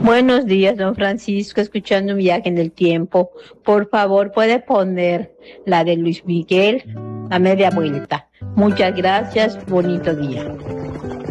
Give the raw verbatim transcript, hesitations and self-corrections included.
Buenos días, don Francisco, escuchando un viaje en el tiempo. Por favor, puede poner la de Luis Miguel a media vuelta. Muchas gracias, bonito día.